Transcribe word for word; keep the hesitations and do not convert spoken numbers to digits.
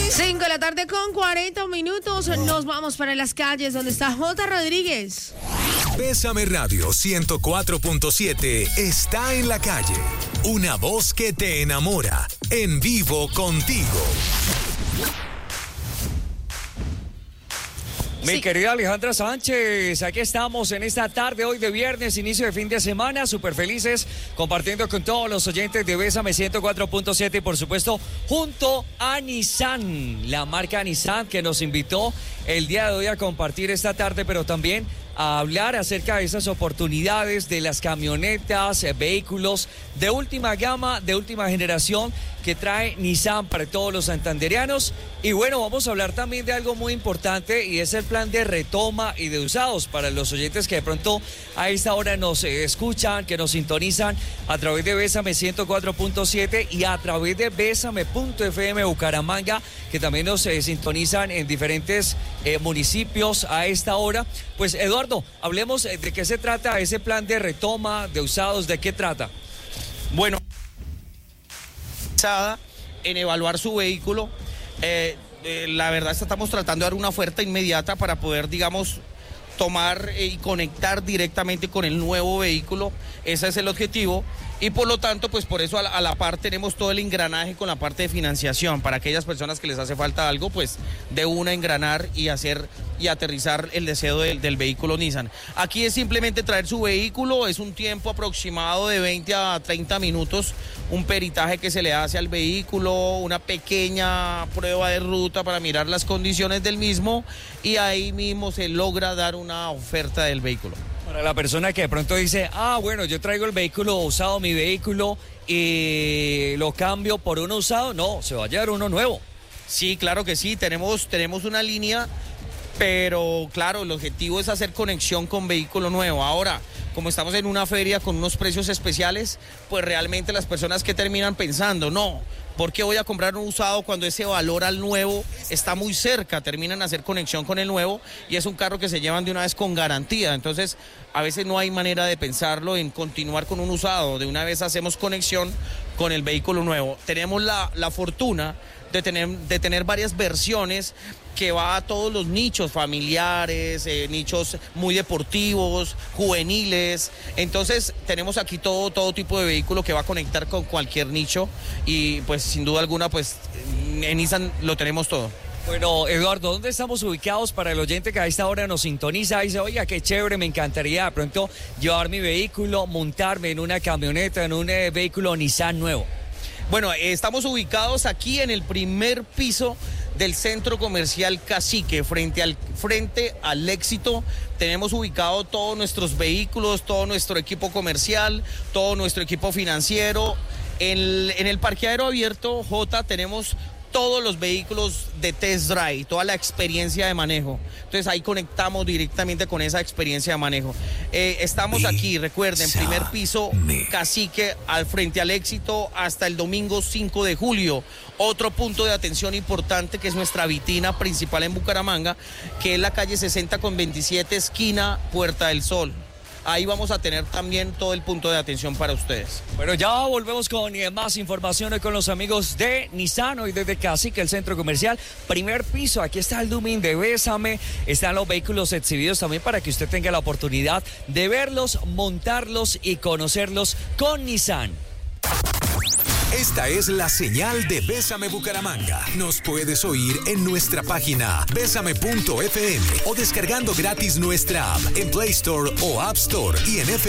cinco de la tarde con cuarenta minutos. Nos vamos para las calles donde está J. Rodríguez. Bésame Radio ciento cuatro punto siete está en la calle. Una voz que te enamora. En vivo contigo. Mi Sí. querida Alejandra Sánchez, aquí estamos en esta tarde hoy de viernes, inicio de fin de semana, súper felices, compartiendo con todos los oyentes de Bésame ciento cuatro punto siete y por supuesto junto a Nissan, la marca Nissan que nos invitó el día de hoy a compartir esta tarde, pero también a hablar acerca de esas oportunidades de las camionetas, eh, vehículos de última gama, de última generación que trae Nissan para todos los santandereanos. Y bueno, vamos a hablar también de algo muy importante y es el plan de retoma y de usados para los oyentes que de pronto a esta hora nos eh, escuchan, que nos sintonizan a través de Bésame ciento cuatro punto siete y a través de Bésame punto F M Bucaramanga, que también nos eh, sintonizan en diferentes eh, municipios a esta hora. Pues Eduardo, hablemos eh, de qué se trata ese plan de retoma de usados, ¿de qué trata? Bueno, en evaluar su vehículo, eh, eh, la verdad estamos tratando de dar una oferta inmediata para poder, digamos, tomar eh, y conectar directamente con el nuevo vehículo. Ese es el objetivo y por lo tanto, pues por eso a la, a la par tenemos todo el engranaje con la parte de financiación para aquellas personas que les hace falta algo, pues de una engranar y hacer y aterrizar el deseo del, del vehículo Nissan. Aquí es simplemente traer su vehículo, es un tiempo aproximado de veinte a treinta minutos, un peritaje que se le hace al vehículo, una pequeña prueba de ruta para mirar las condiciones del mismo y ahí mismo se logra dar una oferta del vehículo. Para la persona que de pronto dice, ah, bueno, yo traigo el vehículo usado, mi vehículo, y lo cambio por uno usado, no, se va a llevar uno nuevo. Sí, claro que sí, tenemos, tenemos una línea, pero claro, el objetivo es hacer conexión con vehículo nuevo. Ahora, como estamos en una feria con unos precios especiales, pues realmente las personas que terminan pensando, no, ¿por qué voy a comprar un usado cuando ese valor al nuevo está muy cerca? Terminan a hacer conexión con el nuevo y es un carro que se llevan de una vez con garantía. Entonces, a veces no hay manera de pensarlo en continuar con un usado. De una vez hacemos conexión con el vehículo nuevo. Tenemos la, la fortuna de tener, de tener varias versiones que va a todos los nichos familiares, eh, nichos muy deportivos, juveniles. Entonces tenemos aquí todo, todo tipo de vehículo que va a conectar con cualquier nicho y pues sin duda alguna pues en Nissan lo tenemos todo. Bueno, Eduardo, ¿dónde estamos ubicados para el oyente que a esta hora nos sintoniza y dice, oiga, qué chévere, me encantaría de pronto llevar mi vehículo, montarme en una camioneta, en un eh, vehículo Nissan nuevo? Bueno, eh, estamos ubicados aquí en el primer piso del Centro Comercial Cacique, frente al, frente al Éxito. Tenemos ubicado todos nuestros vehículos, todo nuestro equipo comercial, todo nuestro equipo financiero. En, en el parqueadero abierto, J, tenemos todos los vehículos de test drive, toda la experiencia de manejo. Entonces ahí conectamos directamente con esa experiencia de manejo. Eh, estamos aquí, recuerden, primer piso, Cacique, al frente al Éxito, hasta el domingo cinco de julio. Otro punto de atención importante que es nuestra vitrina principal en Bucaramanga, que es la calle sesenta con veintisiete, esquina Puerta del Sol. Ahí vamos a tener también todo el punto de atención para ustedes. Bueno, ya volvemos con eh, más información hoy con los amigos de Nissan, hoy desde Cacique, el centro comercial. Primer piso, aquí está el Duming de Bésame, están los vehículos exhibidos también para que usted tenga la oportunidad de verlos, montarlos y conocerlos con Nissan. Esta es la señal de Bésame Bucaramanga. Nos puedes oír en nuestra página bésame punto F M o descargando gratis nuestra app en Play Store o App Store y en F